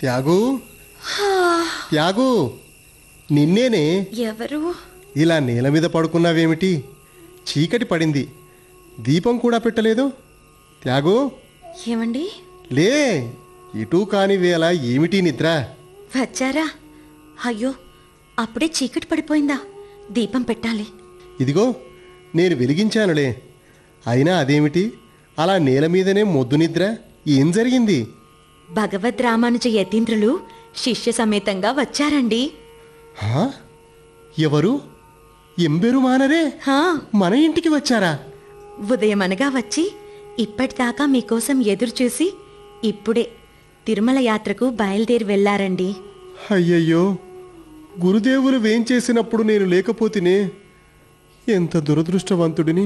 త్యాగు, త్యాగు, నిన్నేనే. ఎవరు? ఇలా నేల మీద పడుకున్నావేమిటి? చీకటి పడింది, దీపం కూడా పెట్టలేదు. త్యాగు, ఏమండి? లే, ఇటూ కాని వేళ ఏమిటి నిద్ర? వచ్చారా? అయ్యో, అప్పుడే చీకటి పడిపోయిందా? దీపం పెట్టాలి. ఇదిగో నేను వెలిగించానులే. అయినా అదేమిటి అలా నేల మీదనే మొద్దు నిద్ర? ఏం జరిగింది? భగవద్ రామానుజ యతీంద్రులు శిష్య సమేతంగా వచ్చారండి. హా? ఎవరు? ఎంబెరు మానరే హా, మన ఇంటికి వచ్చారా? ఉదయమనగా వచ్చి ఇప్పటిదాకా మీకోసం ఎదురుచూసి ఇప్పుడే తిరుమల యాత్రకు బయలుదేరి వెళ్లారండి. అయ్యయ్యో, గురుదేవులు వేంచేసినప్పుడు నేను లేకపోతేనే. ఎంత దురదృష్టవంతుడిని.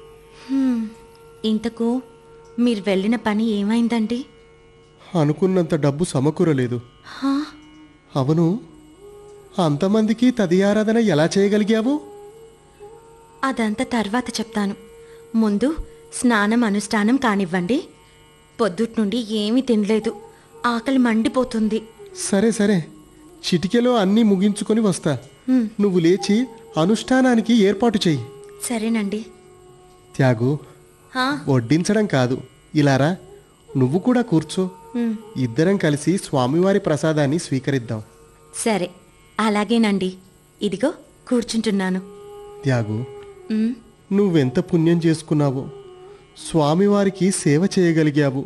ఇంతకు మీరు వెళ్ళిన పని ఏమైందండి? అనుకున్నంత డబ్బు సమకూరలేదు. హా, అవును, అంతమందికి తదియారాధన ఎలా చేయగలిగావు? అదంతా తర్వాత చెప్తాను. ముందు స్నానం అనుష్ఠానం కానివ్వండి. పొద్దుటి నుండి ఏమీ తినలేదు, ఆకలి మండిపోతుంది. సరే సరే, చిటికెలో అన్నీ ముగించుకొని వస్తా. నువ్వు లేచి అనుష్ఠానానికి ఏర్పాటు చెయ్యి. సరేనండి. త్యాగు, హా, వడ్డించడం కాదు, ఇలారా, నువ్వు కూడా కూర్చో. ఇద్దరం కలిసి స్వామివారి ప్రసాదాన్ని స్వీకరిద్దాం. సరే, అలాగేనండి. ఇదిగో కూర్చుంటున్నాను. త్యాగు, ఉమ్, నువ్వెంత పుణ్యం చేసుకున్నావో. స్వామివారికి సేవ చేయగలిగావు.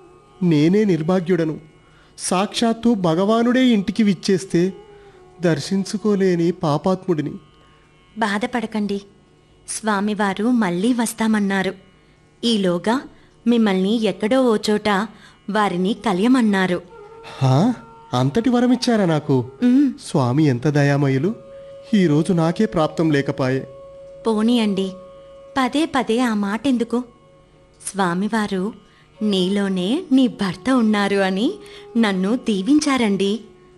నేనే నిర్భాగ్యుడను. సాక్షాత్తు భగవానుడే ఇంటికి విచ్చేస్తే దర్శించుకోలేని పాపాత్ముడిని. బాధపడకండి, స్వామివారు మళ్ళీ వస్తామన్నారు. ఈలోగా మిమ్మల్ని ఎక్కడో ఓ చోట వారిని కలియమన్నారు. హా? అంతటి వరమిచ్చారా నాకు? ఉమ్, స్వామి ఎంత దయామయులు. ఈరోజు నాకే ప్రాప్తం లేకపాయే. పోనీ అండి, పదే పదే ఆ మాటెందుకు? స్వామివారు నీలోనే నీ భర్త ఉన్నారు అని నన్ను దీవించారండి.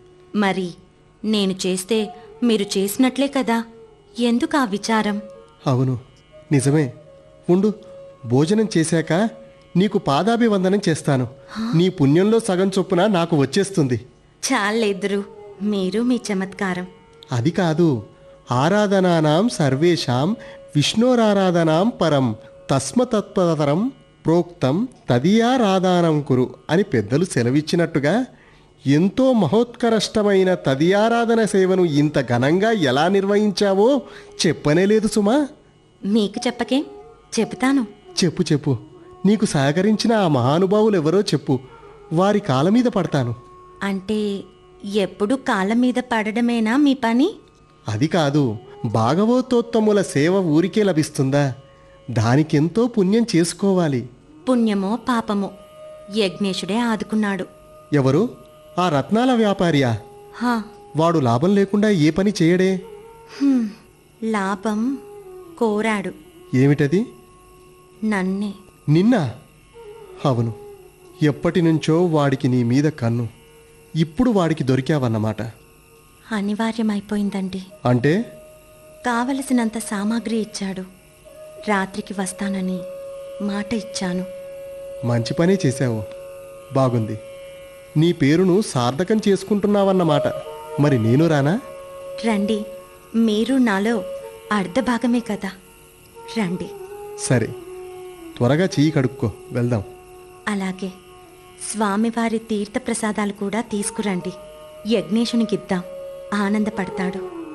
మరి నేను చేస్తే మీరు చేసినట్లే కదా, ఎందుకు ఆ విచారం? అవును, నిజమే. ఉండు, భోజనం చేశాక నీకు పాదాభివందనం చేస్తాను. నీ పుణ్యంలో సగం చొప్పున నాకు వచ్చేస్తుంది. చాలేదురు, మీరు మీ చమత్కారం. అది కాదు, ఆరాధనానాం సర్వేషాం విష్ణోరారాధనాం పరం తస్మతత్పరతరం ప్రోక్తం తదియారాధనం కురు అని పెద్దలు సెలవిచ్చినట్టుగా ఎంతో మహోత్కరష్టమైన తదియారాధన సేవను ఇంత ఘనంగా ఎలా నిర్వహించావో చెప్పనేలేదు సుమా. మీకు చెప్పకే, చెబుతాను. చెప్పు చెప్పు, నీకు సహకరించిన ఆ మహానుభావులు ఎవరో చెప్పు. వారి కాళ్ళ మీద పడతాను. అంటే ఎప్పుడు కాళ్ళ మీద పడడమేనా మీ పని? అది కాదు, భాగవతోత్తముల సేవ ఊరికే లభిస్తుందా? దానికెంతో పుణ్యం చేసుకోవాలి. పుణ్యమో పాపమో యజ్ఞేశుడే ఆదుకున్నాడు. ఎవరు? ఆ రత్నాల వ్యాపారియా? హా, వాడు లాభం లేకుండా ఏ పని చేయడే. లాభం కోరాడు. ఏమిటది? నన్నే. నిన్నా? అవును, ఎప్పటి నుంచో వాడికి నీ మీద కన్ను. ఇప్పుడు వాడికి దొరికావన్నమాట. అనివార్యమైపోయిందండి. అంటే? కావలసినంత సామాగ్రి ఇచ్చాడు. రాత్రికి వస్తానని మాట ఇచ్చాను. మంచి పనే చేశావు. బాగుంది. నీ పేరును సార్థకం చేసుకుంటున్నావన్నమాట. మరి నేను రానా? రండి, మీరు నాలో అర్ధభాగమే కదా, రండి. సరే, త్వరగా చెయ్యి కడుక్కో, వెళ్దాం. అలాగే. స్వామివారి తీర్థప్రసాదాలు కూడా తీసుకురండి. యజ్ఞేశునికిద్దాం, ఆనందపడతాడు.